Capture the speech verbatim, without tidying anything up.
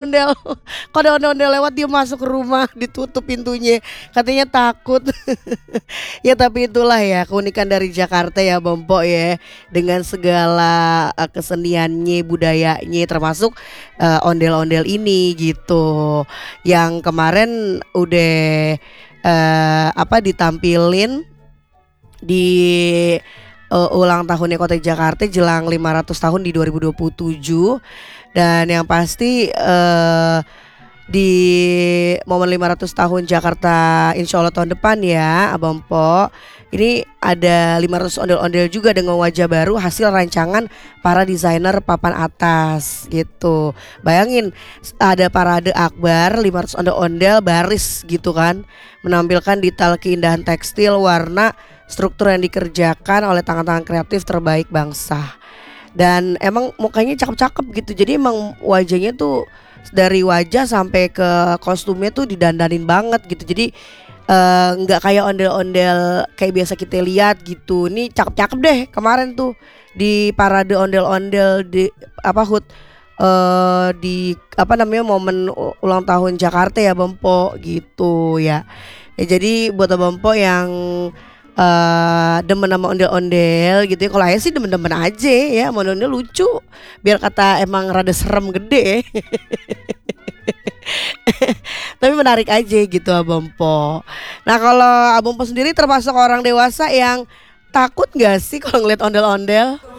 ondel-ondel. Kalau ada ondel-ondel lewat dia masuk ke rumah, ditutup pintunya, katanya takut. Ya tapi itulah ya keunikan dari Jakarta ya Bompo ya, dengan segala uh, keseniannya, budayanya, termasuk uh, ondel-ondel ini gitu. Yang kemarin udah uh, apa ditampilin di uh, ulang tahunnya Kota Jakarta jelang lima ratus tahun di dua ribu dua puluh tujuh. Dan yang pasti uh, di momen lima ratus tahun Jakarta insya Allah tahun depan ya Abang Po, ini ada lima ratus ondel-ondel juga dengan wajah baru hasil rancangan para desainer papan atas gitu. Bayangin ada parade akbar lima ratus ondel-ondel baris gitu kan, menampilkan detail keindahan tekstil, warna, struktur yang dikerjakan oleh tangan-tangan kreatif terbaik bangsa. Dan emang mukanya cakep-cakep gitu, jadi emang wajahnya tuh dari wajah sampai ke kostumnya tuh didandanin banget gitu. Jadi nggak uh, kayak ondel-ondel kayak biasa kita lihat gitu. Ini cakep-cakep deh kemarin tuh di parade ondel-ondel di apa hut uh, di apa namanya momen ulang tahun Jakarta ya Bompo gitu ya. Ya jadi buat Bompo yang Uh, demen sama ondel-ondel gitu ya. Kalau saya sih demen-demen aja ya, ondel-ondel lucu. Biar kata emang rada serem gede. Tapi menarik aja gitu Abang Po. Nah kalau Abang Po sendiri termasuk orang dewasa yang takut gak sih kalau ngeliat ondel-ondel?